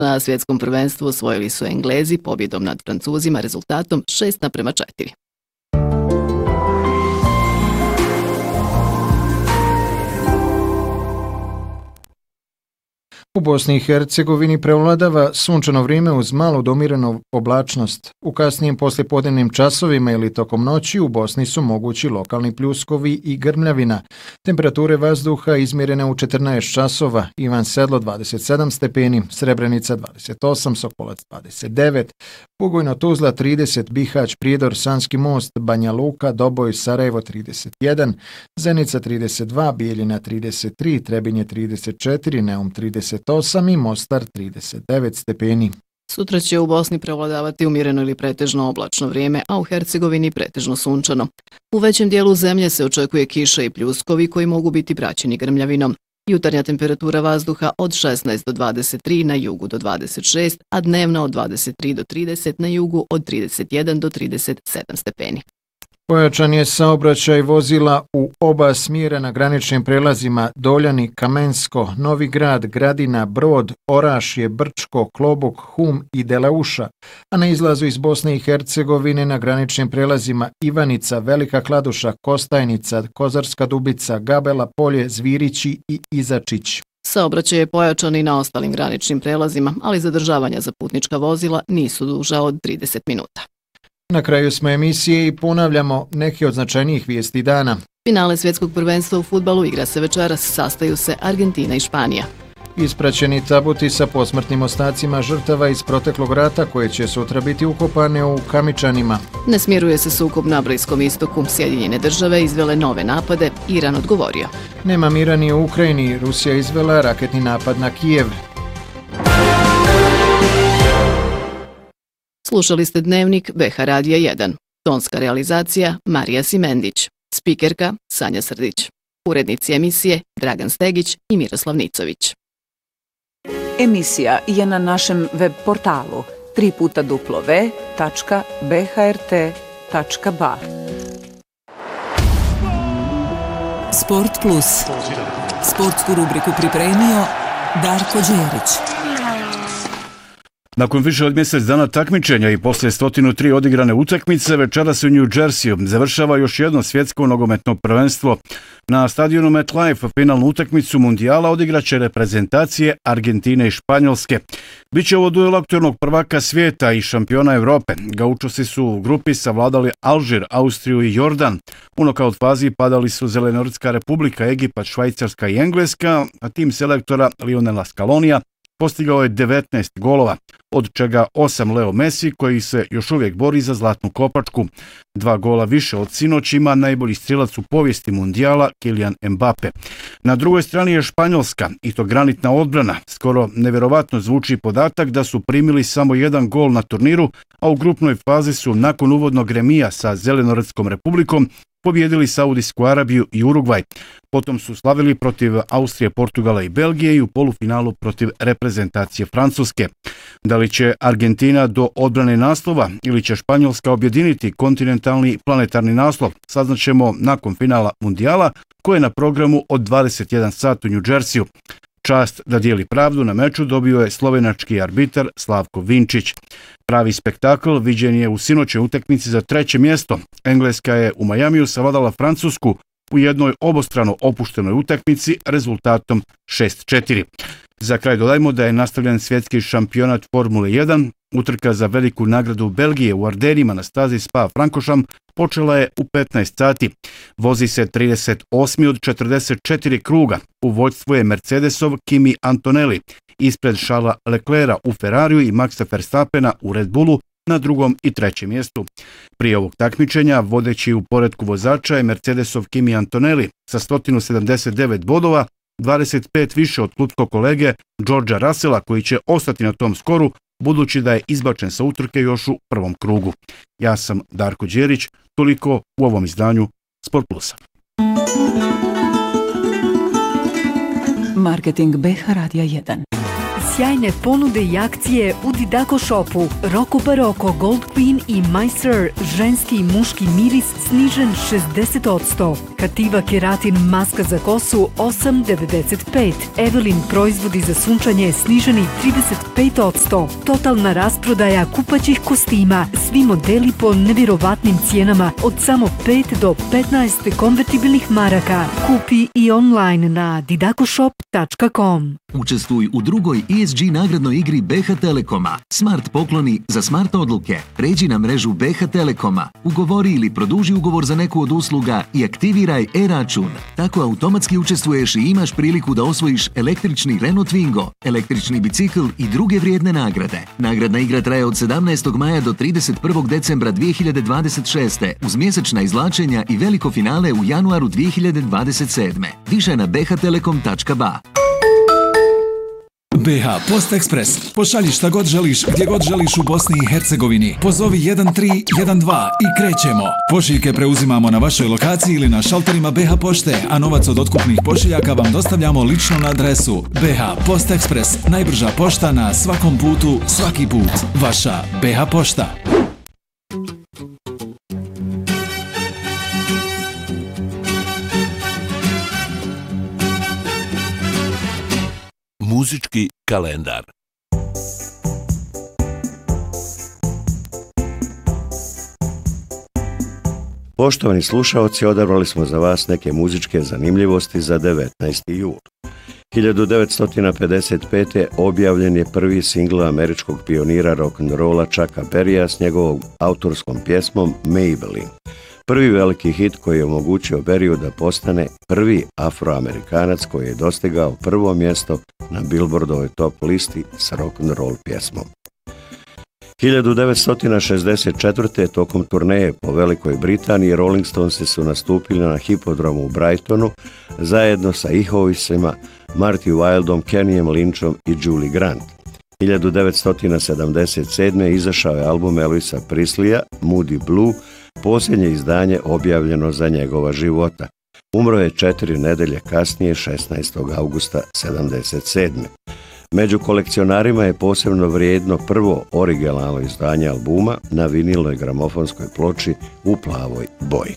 Na svjetskom prvenstvu osvojili su Englezi pobjedom nad Francuzima rezultatom 6:4. U Bosni i Hercegovini prevladava sunčano vrijeme uz malu do umjerenu oblačnost. U kasnijim poslijepodnevnim časovima ili tokom noći u Bosni su mogući lokalni pljuskovi i grmljavina. Temperature vazduha izmjerene u 14 časova, Ivan Sedlo 27 stepeni, Srebrenica 28, Sokolac 29, Bugojno Tuzla 30, Bihać, Prijedor, Sanski Most, Banja Luka, Doboj, Sarajevo 31, Zenica 32, Bijeljina 33, Trebinje 34, Neum 38 i Mostar 39 stepeni. Sutra će u Bosni prevladavati umjereno ili pretežno oblačno vrijeme, a u Hercegovini pretežno sunčano. U većem dijelu zemlje se očekuje kiša i pljuskovi koji mogu biti praćeni grmljavinom. Jutarnja temperatura vazduha od 16 do 23, na jugu do 26, a dnevna od 23 do 30, na jugu od 31 do 37 stepeni. Pojačan je saobraćaj vozila u oba smjera na graničnim prelazima Doljani, Kamensko, Novi Grad, Gradina, Brod, Orašje, Brčko, Klobuk, Hum i Deleuša, a na izlazu iz Bosne i Hercegovine na graničnim prelazima Ivanica, Velika Kladuša, Kostajnica, Kozarska Dubica, Gabela Polje, Zvirići i Izačić. Saobraćaj je pojačan i na ostalim graničnim prelazima, ali zadržavanja za putnička vozila nisu duža od 30 minuta. Na kraju smo emisije i ponavljamo neke od značajnijih vijesti dana. Finale svjetskog prvenstva u fudbalu igra se večeras, sastaju se Argentina i Španija. Ispraćeni tabuti sa posmrtnim ostacima žrtava iz proteklog rata koje će sutra biti ukopane u Kamičanima. Ne smiruje se sukob na Bliskom istoku, Sjedinjene države izvele nove napade, Iran odgovorio. Nema mira ni u Ukrajini, Rusija izvela raketni napad na Kijev. Slušali ste Dnevnik BH Radija 1. Tonska realizacija Marija Simendić. Spikerka Sanja Srdić. Urednici emisije Dragan Stegić i Miroslav Nicović. Emisija je na našem web portalu www.bhrt.ba. Sport Plus. Sportsku rubriku pripremio Darko Đerić. Nakon više od mjesec dana takmičenja i poslije 103 odigrane utakmice, večeras u New Jerseyu završava još jedno svjetsko nogometno prvenstvo. Na stadionu MetLife finalnu utakmicu mundijala odigraće reprezentacije Argentine i Španjolske. Biće ovo duel aktualnog prvaka svijeta i šampiona Europe. Gaučosi su u grupi savladali Alžir, Austriju i Jordan. U nokaut fazi padali su Zelenortska republika, Egipat, Švajcarska i Engleska, a tim selektora Lionela Scalonija postigao je 19 golova, od čega 8 Leo Messi, koji se još uvijek bori za zlatnu kopačku. 2 gola više od sinoć ima najbolji strilac u povijesti mundijala Kylian Mbappe. Na drugoj strani je Španjolska, i to granitna odbrana. Skoro nevjerovatno zvuči podatak da su primili samo 1 gol na turniru, a u grupnoj fazi su nakon uvodnog remija sa Zelenorskom republikom pobijedili Saudijsku Arabiju i Urugvaj. Potom su slavili protiv Austrije, Portugala i Belgije i u polufinalu protiv reprezentacije Francuske. Da li će Argentina do odbrane naslova ili će Španjolska objediniti kontinentalni planetarni naslov, saznaćemo nakon finala mundijala koje je na programu od 21 sat u New Jerseyu. Čast da dijeli pravdu na meču dobio je slovenački arbitar Slavko Vinčić. Pravi spektakl viđen je u sinoćnoj utakmici za 3. mjesto. Engleska je u Majamiju savladala Francusku u jednoj obostrano opuštenoj utakmici rezultatom 6:4. Za kraj dodajmo da je nastavljen svjetski šampionat Formule 1. Utrka za veliku nagradu Belgije u Ardenima na stazi Spa-Francorchamps počela je u 15 sati. Vozi se 38. od 44 kruga. U vođstvu je Mercedesov Kimi Antonelli, ispred Charlesa Leclerca u Ferrariju i Maxa Verstappena u Red Bullu na 2. i 3. mjestu. Prije ovog takmičenja vodeći u poretku vozača je Mercedesov Kimi Antonelli sa 179 bodova, 25 više od klupskog kolege Georgea Russella, koji će ostati na tom skoru budući da je izbačen sa utrke još u prvom krugu. Ja sam Darko Đerić, toliko u ovom izdanju Sport Plusa. Marketing BH Radija 1. sjajne ponude i akcije u Didako shopu. Roko Baroko, Gold Queen i My Sir, ženski i muški miris snižen 60%. Kativa Keratin maska za kosu 8,95. Evelyn proizvodi za sunčanje sniženi 35%. Totalna rasprodaja kupaćih kostima. Svi modeli po nevjerovatnim cijenama od samo 5 do 15 konvertibilnih maraka. Kupi i online na didakoshop.com. Učestvuj u drugoj ESG nagradnoj igri BH Telekoma. Smart pokloni za smart odluke. Pređi na mrežu BH Telekoma. Ugovori ili produži ugovor za neku od usluga i aktiviraj e-račun. Tako automatski učestvuješ i imaš priliku da osvojiš električni Renault Twingo, električni bicikl i druge vrijedne nagrade. Nagradna igra traje od 17. maja do 31. decembra 2026. uz mjesečna izvlačenja i veliko finale u januaru 2027. Više na bhtelekom.ba. BH Post Express. Pošalji šta god želiš, gdje god želiš u Bosni i Hercegovini. Pozovi 1312 i krećemo. Pošiljke preuzimamo na vašoj lokaciji ili na šalterima BH Pošte, a novac od otkupnih pošiljaka vam dostavljamo lično na adresu. BH Post Express. Najbrža pošta na svakom putu, svaki put. Vaša BH Pošta. Muzički kalendar. Poštovani slušaoci, odabrali smo za vas neke muzičke zanimljivosti za 19. jul. 1955. objavljen je prvi singl američkog pionira rock'n'rolla Chucka Berrya s njegovom autorskom pjesmom Maybelline. Prvi veliki hit koji je omogućio Berryu da postane prvi afroamerikanac koji je dostigao prvo mjesto na Billboardovoj top listi s rock'n'roll pjesmom. 1964. tokom turneje po Velikoj Britaniji Rolling Stonesi su nastupili na hipodromu u Brightonu zajedno sa Ihovisima, Marty Wildom, Kennyem Lynchom i Julie Grant. 1977. izašao je album Elvisa Presleya Moody Blue, posljednje izdanje objavljeno za njegova života. Umro je 4 nedelje kasnije, 16. augusta 1977. Među kolekcionarima je posebno vrijedno prvo originalno izdanje albuma na vinilnoj gramofonskoj ploči u plavoj boji.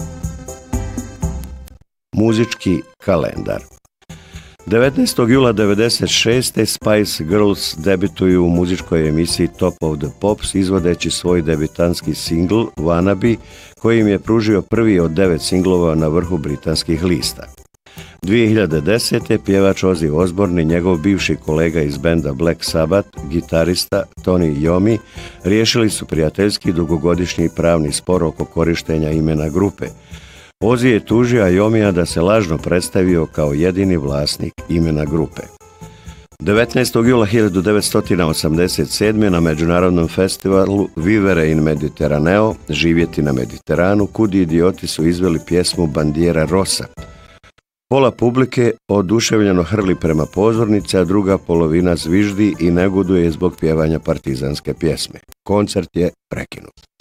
Muzički kalendar. 19. jula 1996. Spice Girls debituju u muzičkoj emisiji Top of the Pops izvodeći svoj debitanski singl Wannabe, koji im je pružio prvi od 9 singlova na vrhu britanskih lista. 2010. pjevač Ozzy Osbourne i njegov bivši kolega iz benda Black Sabbath, gitarista Tony Iommi, riješili su prijateljski dugogodišnji pravni spor oko korištenja imena grupe. Ozzy je tužio Iomija da se lažno predstavio kao jedini vlasnik imena grupe. 19. jula 1987. na međunarodnom festivalu Vivere in Mediterraneo, živjeti na Mediteranu, Kud idioti su izveli pjesmu Bandiera Rosa. Pola publike oduševljeno hrli prema pozornici, a druga polovina zviždi i negoduje zbog pjevanja partizanske pjesme. Koncert je prekinut.